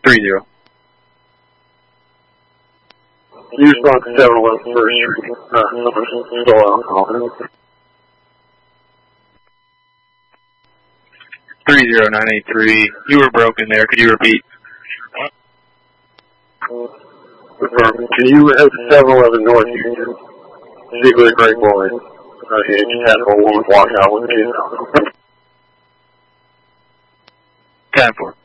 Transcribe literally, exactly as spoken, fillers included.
Three zero. You respond to seven eleven First Street. Uh, still alcohol. Three zero nine eight three. You were broken there. Could you repeat? Can you head to seven eleven North Houston? Ziegler Great Boy. Uh, he just had a woman walk out with a kid. ten four.